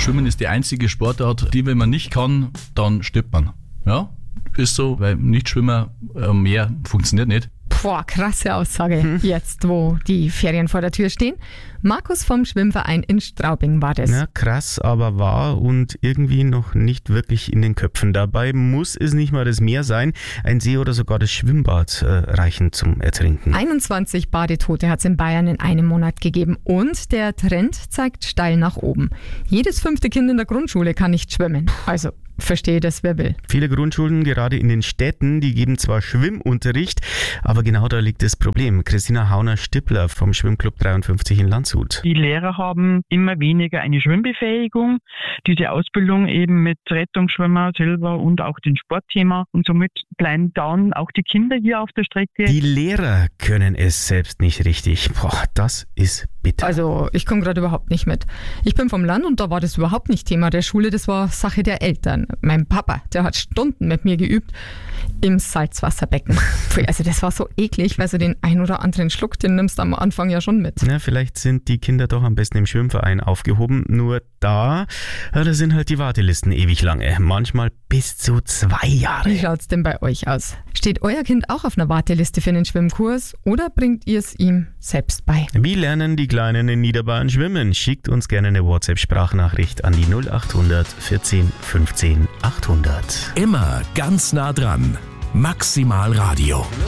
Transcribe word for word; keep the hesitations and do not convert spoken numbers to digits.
Schwimmen ist die einzige Sportart, die, wenn man nicht kann, dann stirbt man. Ja, ist so, weil Nichtschwimmer äh, mehr funktioniert nicht. Boah, krasse Aussage. Hm. Jetzt, wo die Ferien vor der Tür stehen. Markus vom Schwimmverein in Straubing war das. Ja, krass, aber wahr und irgendwie noch nicht wirklich in den Köpfen. Dabei muss es nicht mal das Meer sein. Ein See oder sogar das Schwimmbad äh, reichen zum Ertrinken. einundzwanzig Badetote hat es in Bayern in einem Monat gegeben und der Trend zeigt steil nach oben. Jedes fünfte Kind in der Grundschule kann nicht schwimmen. Also verstehe das, wer will. Viele Grundschulen, gerade in den Städten, die geben zwar Schwimmunterricht, aber genau da liegt das Problem. Christina Hauner-Stippler vom Schwimmclub dreiundfünfzig in Landshut. Die Lehrer haben immer weniger eine Schwimmbefähigung. Diese Ausbildung eben mit Rettungsschwimmer, Silber und auch dem Sportthema. Und somit bleiben dann auch die Kinder hier auf der Strecke. Die Lehrer können es selbst nicht richtig. Boah, das ist bitter. Also ich komme gerade überhaupt nicht mit. Ich bin vom Land und da war das überhaupt nicht Thema der Schule. Das war Sache der Eltern. Mein Papa, der hat Stunden mit mir geübt im Salzwasserbecken. Also das war so eklig, weil so den ein oder anderen Schluck, den nimmst du am Anfang ja schon mit. Ja, vielleicht sind die Kinder doch am besten im Schwimmverein aufgehoben. Nur da, ja, da sind halt die Wartelisten ewig lange. Manchmal bis zu zwei Jahre. Wie schaut's denn bei euch aus? Steht euer Kind auch auf einer Warteliste für einen Schwimmkurs oder bringt ihr es ihm selbst bei? Wie lernen die Kleinen in Niederbayern schwimmen? Schickt uns gerne eine WhatsApp-Sprachnachricht an die null achthundert vierzehn fünfzehn achthundert. Immer ganz nah dran. Maximal Radio.